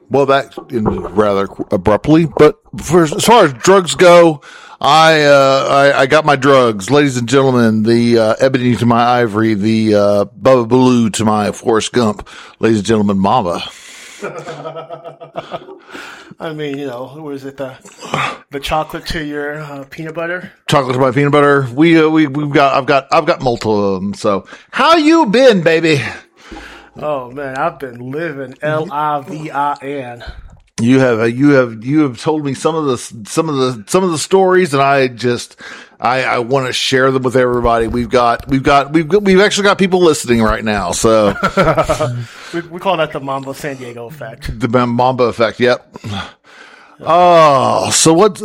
Well, that ended rather abruptly, but as far as drugs go, I got my drugs, ladies and gentlemen. The ebony to my ivory, the Bubba Baloo to my Forrest Gump, ladies and gentlemen, Mama. I mean, what is it? The chocolate to your peanut butter? Chocolate to my peanut butter. I've got multiple of them. So, how you been, baby? Oh man, I've been living LIVIN. You have told me some of the stories, and I want to share them with everybody. We've actually got people listening right now. So we call that the Mamba San Diego effect. The Mamba effect. Yep. Oh, so what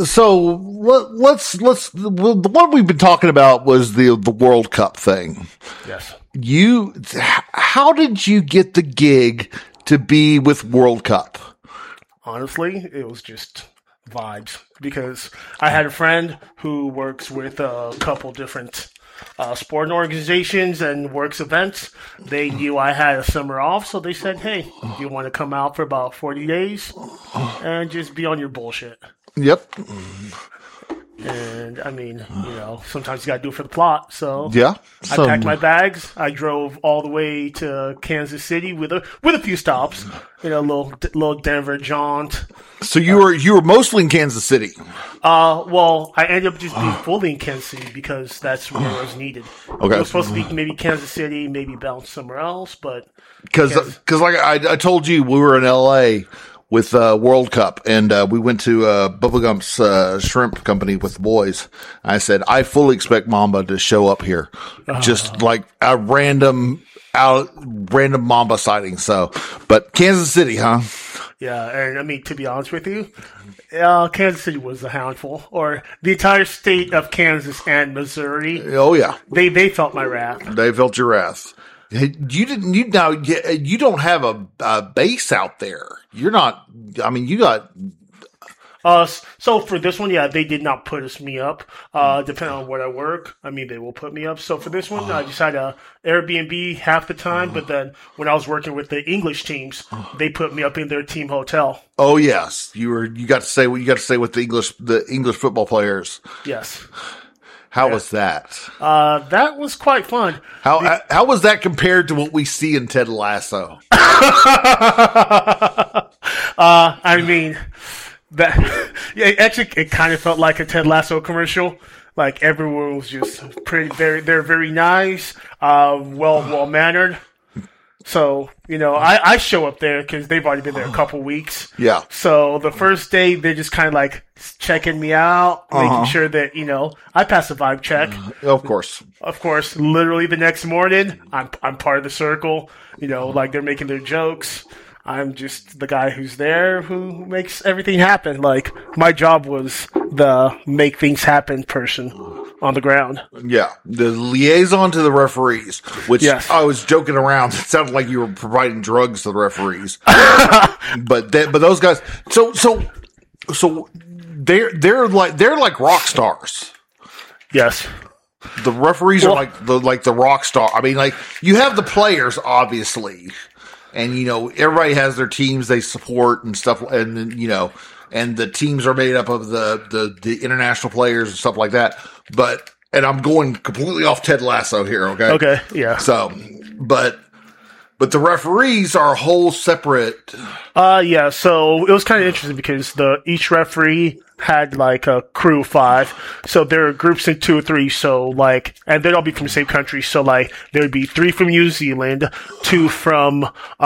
we've been talking about was the World Cup thing. Yes. How did you get the gig to be with World Cup? Honestly, it was just vibes, because I had a friend who works with a couple different sporting organizations and works events. They knew I had a summer off, so they said, hey, you want to come out for about 40 days and just be on your bullshit? Yep. And I mean, sometimes you got to do it for the plot. So yeah, I packed my bags. I drove all the way to Kansas City with a few stops, a little Denver jaunt. So you were mostly in Kansas City. Well, I ended up just being fully in Kansas City because that's where I was needed. Okay. It was supposed to be maybe Kansas City, maybe bounce somewhere else, but because like I told you, we were in LA with World Cup, and we went to Bubba Gump's shrimp company with the boys. I said, I fully expect Mamba to show up here, just like a random Mamba sighting. So, but Kansas City, huh? Yeah, and I mean, to be honest with you, Kansas City was a handful, or the entire state of Kansas and Missouri. Oh yeah, they felt my wrath. They felt your wrath. You don't have a base out there. You're not. I mean, you got. So for this one, yeah, they did not put me up. Depending on where I work, I mean, they will put me up. So for this one, I just had a Airbnb half the time. But then when I was working with the English teams, they put me up in their team hotel. Oh yes, you got to stay. You got to stay with the English football players. Yes. How was that? That was quite fun. How was that compared to what we see in Ted Lasso? I mean, it kind of felt like a Ted Lasso commercial. Like everyone was just they're very nice, well mannered. So, I show up there because they've already been there a couple weeks. Yeah. So the first day, they're just kind of like checking me out, making sure that, I pass a vibe check. Of course. Literally the next morning, I'm part of the circle, like they're making their jokes. I'm just the guy who's there who makes everything happen. Like, my job was the make things happen person on the ground. Yeah. The liaison to the referees, which yes. I was joking around. It sounded like you were providing drugs to the referees. but those guys, so they're like rock stars. Yes. The referees are like the rock star. I mean, like, you have the players, obviously. And, everybody has their teams they support and stuff. And, and the teams are made up of the international players and stuff like that. And I'm going completely off Ted Lasso here. Okay. Okay. Yeah. So, but the referees are a whole separate. Yeah. So it was kind of interesting because each referee had like a crew of 5. So there are groups in 2 or 3. So and they'd all be from the same country. So there would be 3 from New Zealand, 2 from,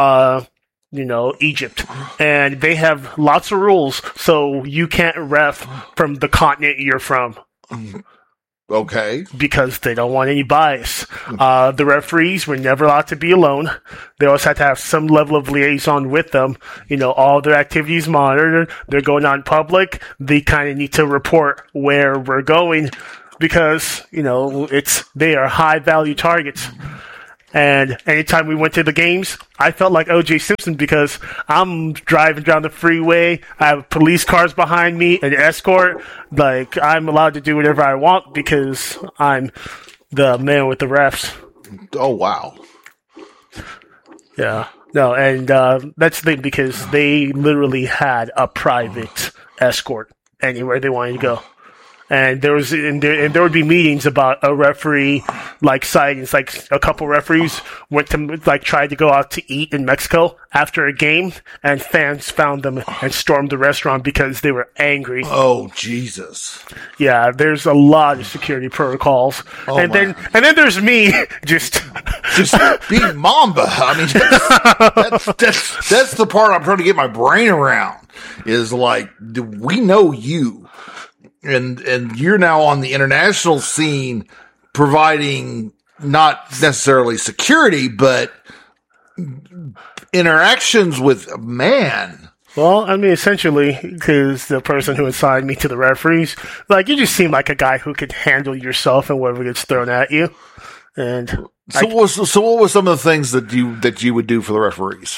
Egypt. And they have lots of rules. So you can't ref from the continent you're from. Okay. Because they don't want any bias. The referees were never allowed to be alone. They always had to have some level of liaison with them. All their activities monitored. They're going on public. They kind of need to report where we're going because, they are high value targets. And anytime we went to the games, I felt like O.J. Simpson because I'm driving down the freeway. I have police cars behind me, an escort. I'm allowed to do whatever I want because I'm the man with the refs. Oh, wow. Yeah. No, and that's the thing, because they literally had a private escort anywhere they wanted to go. And there would be meetings about a referee, like sightings. Like a couple referees went to tried to go out to eat in Mexico after a game, and fans found them and stormed the restaurant because they were angry. Oh, Jesus! Yeah, there's a lot of security protocols, and then there's me just being Mamba. I mean, that's the part I'm trying to get my brain around. Is like, we know you. And you're now on the international scene, providing not necessarily security, but interactions with man. Well, I mean, essentially, because the person who assigned me to the referees, like, you just seem like a guy who could handle yourself and whatever gets thrown at you. And so what was some of the things that you would do for the referees?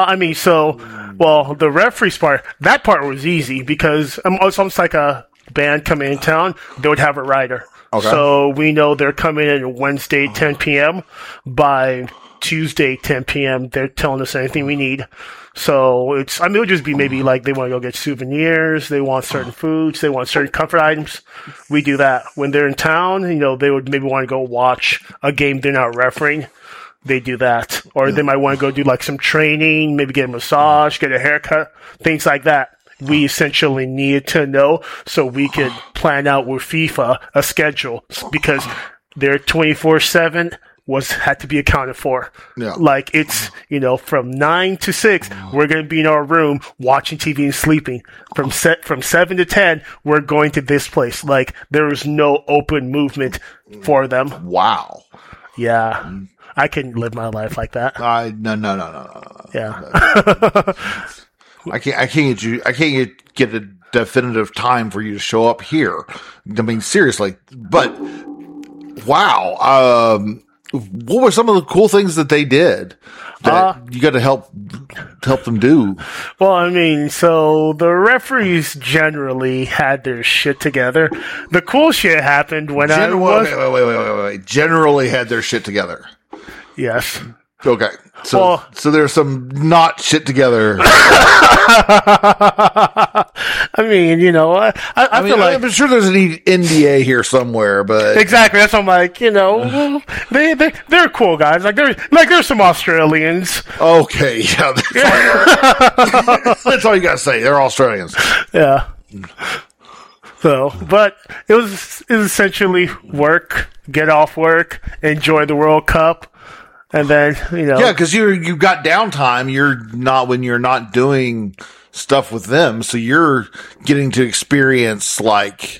The referees part, that part was easy, because it's almost like a band coming in town, they would have a rider. Okay. So we know they're coming in Wednesday 10 p.m. By Tuesday 10 p.m. they're telling us anything we need. So it would just be maybe like they want to go get souvenirs, they want certain foods, they want certain comfort items. We do that. When they're in town, they would maybe want to go watch a game they're not refereeing. They do that. Or they might want to go do like some training, maybe get a massage, get a haircut, things like that. We essentially needed to know so we could plan out with FIFA a schedule, because their 24/7 had to be accounted for. Yeah. Like, it's, from 9 to 6, we're going to be in our room watching TV and sleeping. From 7 to 10, we're going to this place. Like, there was no open movement for them. Wow. Yeah. I couldn't live my life like that. No. Yeah. I can't get a definitive time for you to show up here. I mean, seriously. But wow, what were some of the cool things that they did that you got to help them do? Well, I mean, so the referees generally had their shit together. The cool shit happened when Wait. Generally had their shit together. Yes. Okay. So there's some not shit together. I mean, I feel like, I'm sure there's an NDA here somewhere, but exactly. That's what I'm like. They're cool guys. There's some Australians. Okay, yeah. That's all you gotta say. They're Australians. Yeah. So, but it was essentially work, get off work, enjoy the World Cup. And then, yeah, because you've got downtime. When you're not doing stuff with them, so you're getting to experience honestly,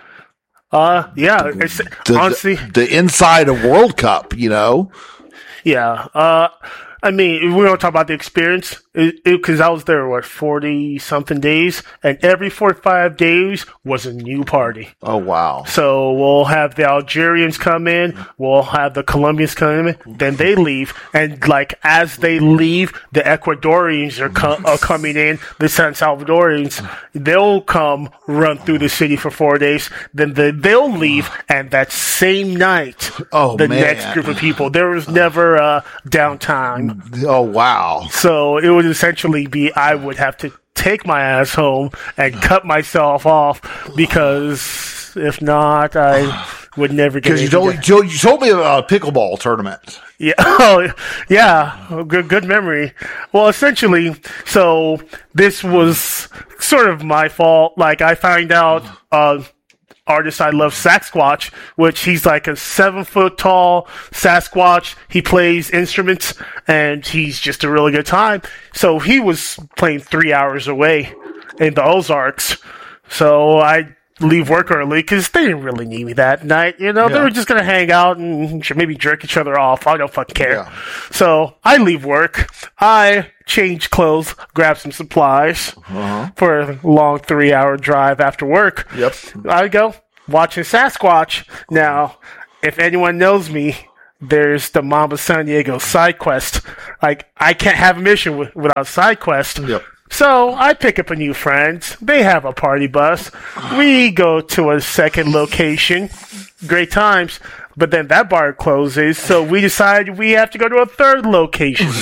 the inside of World Cup. Yeah. I mean, we don't talk about the experience, because I was there, 40-something days, and every 45 days was a new party. Oh, wow. So we'll have the Algerians come in, we'll have the Colombians come in, then they leave, and as they leave, the Ecuadorians are coming in, the San Salvadorians, they'll come run through the city for 4 days, then they'll leave, and that same night, next group of people, there was never downtime. Oh, wow. So it would essentially be, I would have to take my ass home and cut myself off, because if not, I would never get. Because you told me about a pickleball tournament. Yeah. Oh, yeah. Good memory. Well, essentially, so this was sort of my fault. I find out, artist I love, Sasquatch, which he's like a 7-foot tall Sasquatch. He plays instruments, and he's just a really good time. So he was playing 3 hours away in the Ozarks. So I leave work early, because they didn't really need me that night. They were just going to hang out and maybe jerk each other off. I don't fucking care. Yeah. So I leave work. I change clothes, grab some supplies for a long 3-hour drive after work. Yep. I go watching Sasquatch. Now, if anyone knows me, there's the Mamba San Diego side quest. I can't have a mission without side quest. Yep. So I pick up a new friend. They have a party bus. We go to a second location. Great times. But then that bar closes, so we decide we have to go to a third location.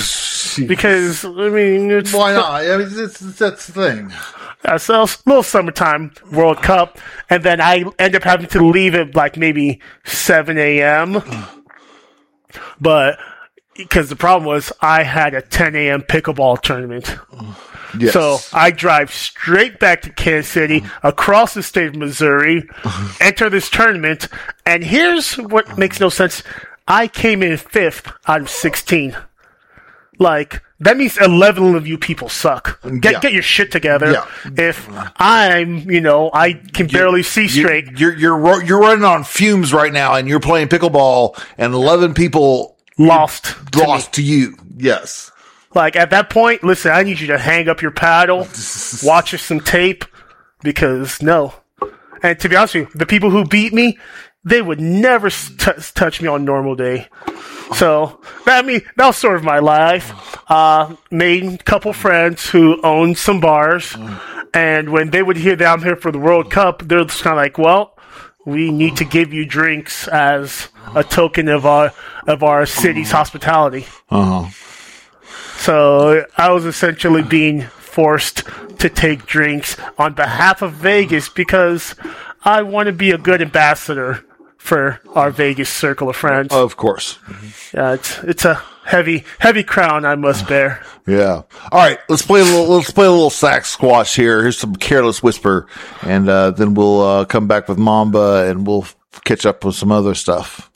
because, I mean, it's... Why not? I mean, that's the thing. So a little summertime World Cup, and then I end up having to leave at like maybe 7 a.m. But because the problem was I had a 10 a.m. pickleball tournament. Yes. So I drive straight back to Kansas City, across the state of Missouri, enter this tournament, and here's what makes no sense. I came in 5th out of 16. Like, that means 11 of you people suck. Get your shit together. Yeah. If I'm, I can barely see straight. You're running on fumes right now, and you're playing pickleball, and 11 people lost to you. Yes. Like, at that point, listen, I need you to hang up your paddle, watch some tape, because no. And to be honest with you, the people who beat me, they would never touch me on normal day. So, that was sort of my life. Made a couple friends who owned some bars, and when they would hear that I'm here for the World Cup, they're just kind of like, well, we need to give you drinks as a token of our city's hospitality. Uh-huh. So, I was essentially being forced to take drinks on behalf of Vegas because I want to be a good ambassador for our Vegas circle of friends. Of course. Yeah, it's a heavy crown I must bear. Yeah. All right, let's play a little sax squash here. Here's some Careless Whisper, and then we'll come back with Mamba, and we'll catch up with some other stuff.